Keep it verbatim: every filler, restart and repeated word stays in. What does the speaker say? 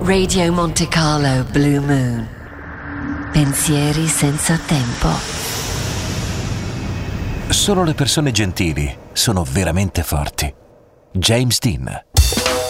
Radio Monte Carlo Blue Moon. Pensieri senza tempo. Solo le persone gentili sono veramente forti. James Dean.